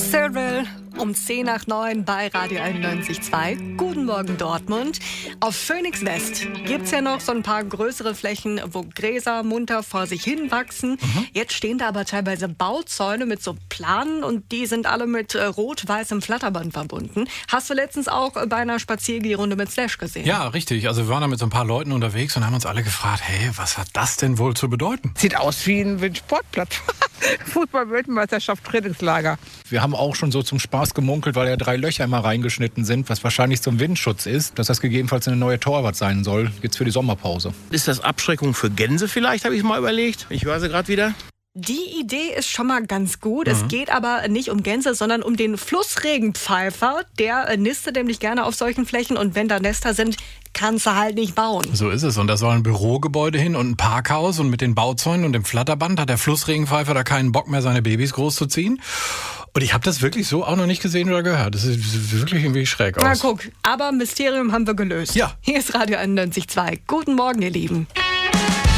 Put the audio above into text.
Cyril um 10 nach 9 bei Radio 91.2. Guten Morgen Dortmund. Auf Phoenix West gibt's ja noch so ein paar größere Flächen, wo Gräser munter vor sich hin wachsen. Jetzt stehen da aber teilweise Bauzäune mit so Planen und die sind alle mit rot-weißem Flatterband verbunden. Hast du letztens auch bei einer Spaziergehrunde mit Slash gesehen? Ja, richtig. Also wir waren da mit so ein paar Leuten unterwegs und haben uns alle gefragt, hey, was hat das denn wohl zu bedeuten? Sieht aus wie ein Sportplatz. Fußball-Weltmeisterschaft Trainingslager. Wir haben auch schon so zum Spaß gemunkelt, weil ja 3 Löcher immer reingeschnitten sind, was wahrscheinlich zum Windschutz ist, dass das gegebenenfalls eine neue Torwart sein soll, jetzt für die Sommerpause. Ist das Abschreckung für Gänse vielleicht, habe ich mal überlegt. Ich höre sie gerade wieder. Die Idee ist schon mal ganz gut. Es geht aber nicht um Gänse, sondern um den Flussregenpfeifer. Der nistet nämlich gerne auf solchen Flächen und wenn da Nester sind, kannst du halt nicht bauen. So ist es. Und da soll ein Bürogebäude hin und ein Parkhaus und mit den Bauzäunen und dem Flatterband hat der Flussregenpfeifer da keinen Bock mehr, seine Babys großzuziehen. Und ich habe das wirklich so auch noch nicht gesehen oder gehört. Das sieht wirklich irgendwie schräg aus. Na guck, aber Mysterium haben wir gelöst. Ja. Hier ist Radio 91.2. Guten Morgen, ihr Lieben.